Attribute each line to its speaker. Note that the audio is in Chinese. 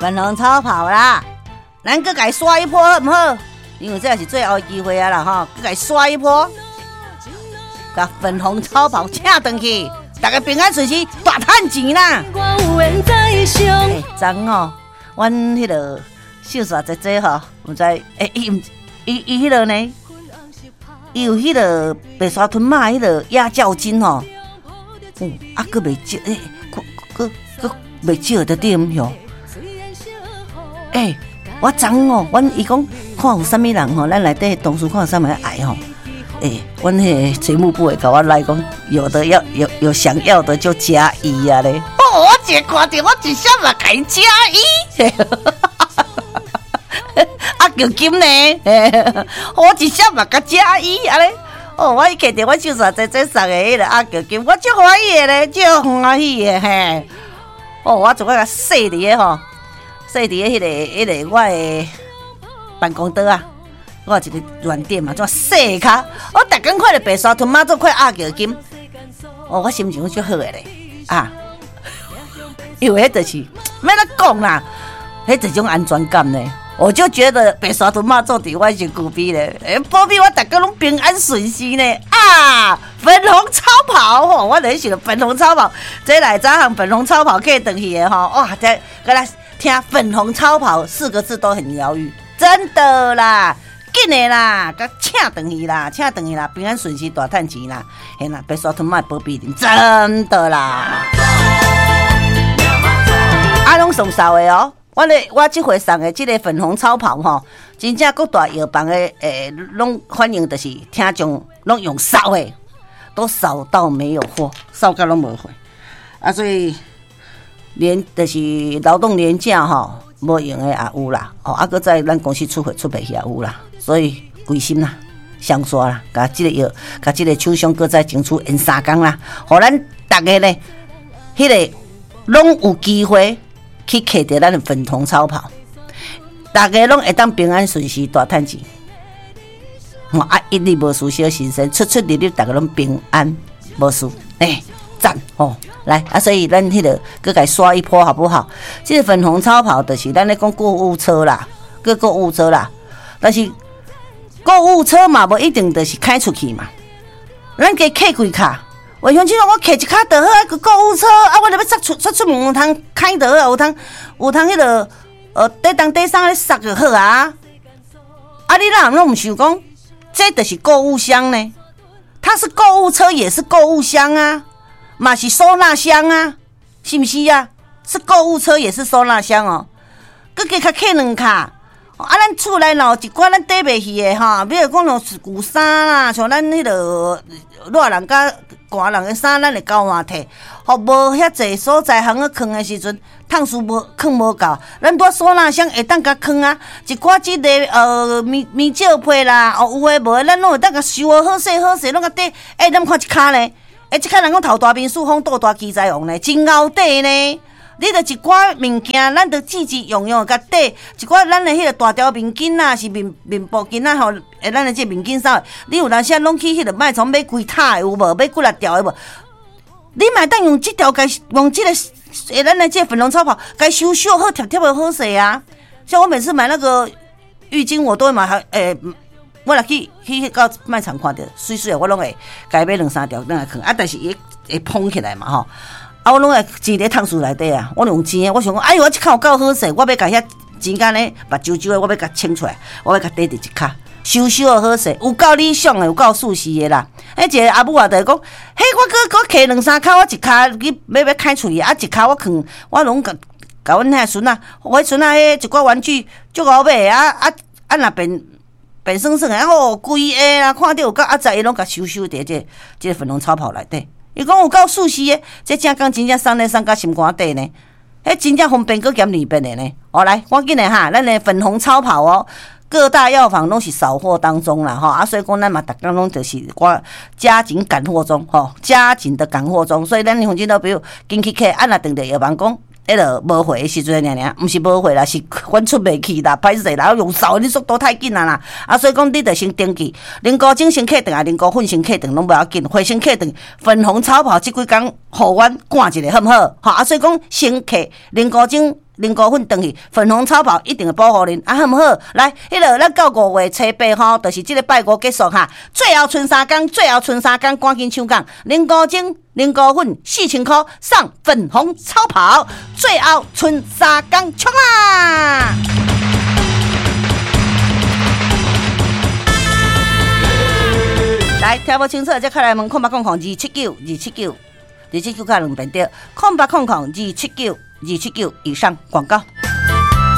Speaker 1: 粉红超跑啦，咱搁甲伊刷一波好唔好？因为这也是最后的机会啊啦吼，搁甲伊刷一波，甲粉红超跑请回去，大家平安顺时，大赚钱啦！昨哦，阮迄个秀煞姐姐吼，毋知伊迄个呢？伊有迄个白沙屯马迄个鸭脚筋吼，佫袂少佫袂少的点哟。我昨哦，阮伊讲看有啥物人吼，咱内底同事看有啥物爱吼，阮迄个节目部会甲我来讲，有的要有想要的就加一啊咧。我一看到我一下嘛甲伊加一。叫金呢？我一下嘛甲加一啊咧！我一看到我秀煞姐姐送的迄个叫金，我足欢喜的咧，足欢喜的嘿！我就甲洗伫个吼，洗伫个迄个我的办公桌啊，我有一个软垫嘛，怎洗卡？我逐工看着白沙屯妈祖看叫金，我心情足好的咧啊！因为迄就是免咱讲啦，迄一种安全感呢。我就觉得白沙屯妈祖伫我身躯边咧，保庇我大家拢平安顺心呢啊！粉红超跑吼，我很喜欢粉红超跑，这来早上粉红超跑可以回去的吼，哇！再来听粉红超跑4个字都很疗愈，真的啦，紧的啦，甲请回去啦，请回去啦，平安顺心大赚钱啦，嘿啦，白沙屯妈保庇你，真的啦，拢送捎的哦。我这回送的这个粉红超跑吼，真正各大药房的拢反映就是听众拢用扫的，都扫到没有货，扫到拢无货啊，所以就是劳动年假吼无用的也有啦，搁在咱公司出货出袂去也有啦，所以归心啦，双刷啦，甲这个药，甲这个厂商搁再争取延3天啦，互咱大家呢，迄个拢有机会。去摕到咱的粉红超跑，大家拢会当平安顺时大赚钱。一日无事小心身，出入入大家拢平安无事。赞哦！来所以咱迄个搁甲刷一波好不好？这个粉红超跑就是咱咧讲购物车啦，购物车啦。但是购物车嘛，无一定就是开出去嘛，咱加开几卡。我乡亲我骑一卡就好，个购物车啊，我入要出门有通开就好，有通迄个底当底衫咧塞就好啊。你哪拢唔想讲，这就是购物箱呢？它是购物车，也是购物箱啊，嘛是收纳箱啊，是不是啊？是购物车，也是收纳箱哦。佮加开2卡。咱厝内若有一寡咱缀袂起的哈，比如讲像旧衫啦，像咱迄个热人甲寒人的衫，咱会交换摕。无遐济所在通去囥的时阵，趟数囥无够，咱拄收纳箱会当甲囥啊。一寡即个面罩被啦，有诶无诶，咱拢会当甲收好势，拢甲缀。咱看一卡呢，即卡人讲头大面数风倒大奇才王呢，真熬底呢。你着一寡物件，咱着自用甲缀一寡咱的迄个大条面巾啊，是面部巾啊，咱的这面巾衫，你有当时拢去迄个卖场买几塔的有无？买几6条的无？你嘛当用这条用这个咱的这粉红超跑，该收好贴的好势啊！像我每次买那个浴巾，我都会买，我若去到卖场看到水的，我拢会该买2-3条等下放但是会蓬起来嘛吼。我拢会钱伫桶厝内底啊！我用钱，我想讲，哎呦，我这卡有够好势，我要甲遐钱干咧，目睭睭的，我要甲清出来，我要甲缀伫一卡，收的好势，有够理想的，有够舒适的啦。一个阿母啊，就讲，嘿，我搁摕2-3卡，我一卡去要开出去，一卡我放，我拢甲阮遐孙啊，我孙啊，迄一寡玩具足好买若变算的，规个啦，看到有够仔伊拢甲收伫这个粉红超跑内底。伊讲有够舒适的，这正讲真正送咧送到心肝底呢，迄真正方便搁兼利便的呢。来，赶紧的哈，咱的粉红超跑哦，各大药房拢是扫货当中啦所以讲咱嘛逐工拢就是加紧赶货中加紧的赶货中，所以咱乡亲都比如紧去客，若定着药房讲。迄个无货的时阵尔，毋是无货啦，是阮出袂去啦，歹势啦，用扫的速度太紧啦所以讲你得先登记，零高精先客顿零高混先客顿拢无要紧，回先客顿粉红超跑即几工，互阮赶一个好毋好？所以讲先客零高精零股份回去，粉红超跑一定会保护恁，好唔好？来，迄个咱到5月初8吼，就是这个拜五结束哈。最后剩3天，赶紧抢讲零股精、零股份4000块上粉红超跑，最后剩3天，冲啊！来，听不清楚，再开来问0800279279，279卡2遍对，0800279279以上广告。